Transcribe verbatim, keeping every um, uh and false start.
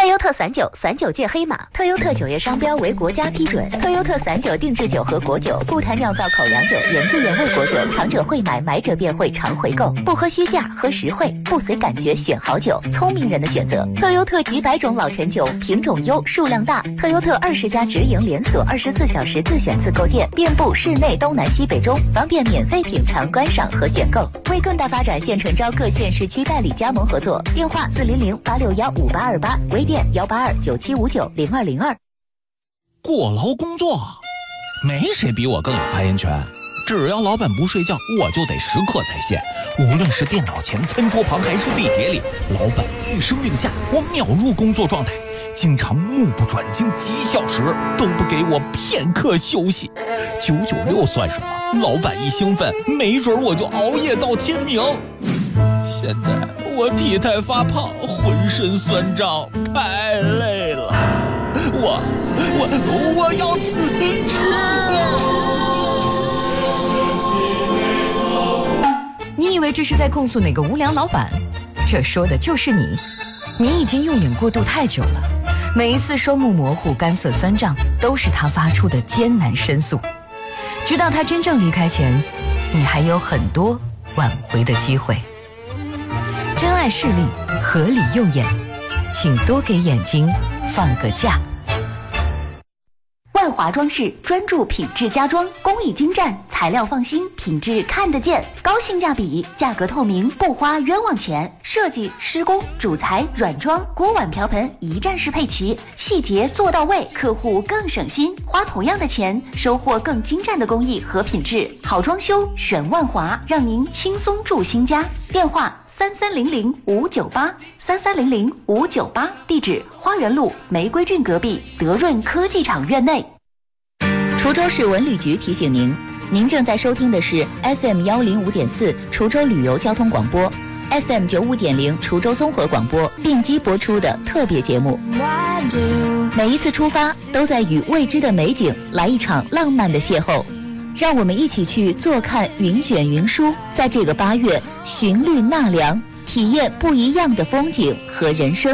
特优特散酒，散酒界黑马。特优特酒业商标为国家批准。特优特散酒定制酒和果酒，不谈酿造口粮酒，原汁原味果酒，尝者会买，买者便会常回购。不喝虚价，喝实惠，不随感觉选好酒，聪明人的选择。特优特几百种老陈酒，品种优，数量大。特优特二十家直营连锁，二十四小时自选自购店，遍布市内东南西北中，方便免费品尝、观赏和选购。为更大发展，现诚招各县市区代理加盟合作，电话四零零八六幺五八二八，微店幺八二九七五九零二零二。 过劳工作，没谁比我更有发言权。只要老板不睡觉，我就得时刻在线。无论是电脑前、餐桌旁，还是地铁里，老板一声令下，我秒入工作状态。经常目不转睛几小时，都不给我片刻休息。九九六算什么？老板一兴奋，没准我就熬夜到天明。现在我体态发胖，浑身酸胀，太累了。我我我要辞职。 你以为这是在控诉哪个无良老板？这说的就是你。你已经用眼过度太久了，每一次双目模糊、干涩酸胀，都是他发出的艰难申诉。直到他真正离开前，你还有很多挽回的机会。珍爱视力，合理用眼，请多给眼睛放个假。 万华装饰专注品质家装，工艺精湛，材料放心，品质看得见，高性价比，价格透明，不花冤枉钱。设计、施工、主材、软装、锅碗瓢盆一站式配齐，细节做到位，客户更省心。花同样的钱，收获更精湛的工艺和品质。好装修选万华，让您轻松住新家。电话三三零零五九八三三零零五九八，地址花园路玫瑰郡隔壁德润科技厂院内。滁州市文旅局提醒您，您正在收听的是 F M 幺零五点四滁州旅游交通广播 ，F M 九五点零滁州综合广播并机播出的特别节目。每一次出发，都在与未知的美景来一场浪漫的邂逅。让我们一起去坐看云卷云舒，在这个八月寻绿纳凉，体验不一样的风景和人生。